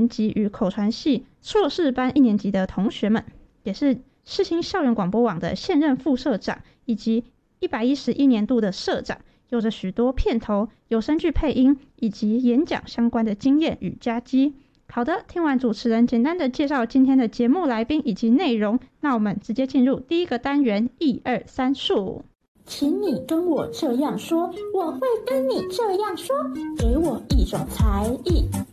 年级与口传系硕士班1年级的同学们，也是世新校园广播网的现任副社长以及111年度的社长，有着许多片头、有声剧配音以及演讲相关的经验与佳绩。好的，听完主持人简单的介绍今天的节目来宾以及内容，那我们直接进入第一个单元1、2、3数。 请你跟我这样说，我会跟你这样说，给我一种才艺，